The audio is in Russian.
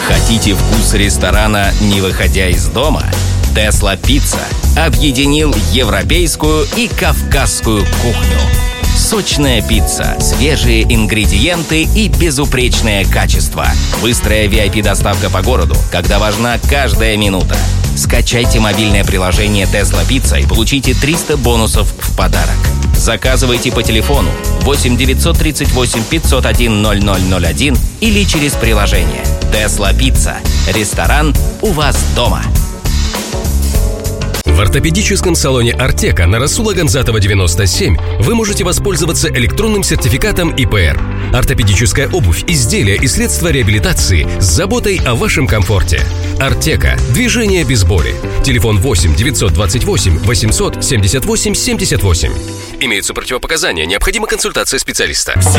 Хотите вкус ресторана, не выходя из дома? Тесла Пицца объединил европейскую и кавказскую кухню. Сочная пицца, свежие ингредиенты и безупречное качество. Быстрая VIP-доставка по городу, когда важна каждая минута. Скачайте мобильное приложение Tesla Pizza и получите 300 бонусов в подарок. Заказывайте по телефону 8 938 501 0001 или через приложение. Tesla Pizza. Ресторан у вас дома. В ортопедическом салоне «Артека» на Расула Гамзатова, 97 вы можете воспользоваться электронным сертификатом ИПР. Ортопедическая обувь, изделия и средства реабилитации с заботой о вашем комфорте. «Артека» – движение без боли. Телефон 8 928 800 78 78. Имеются противопоказания, необходима консультация специалиста.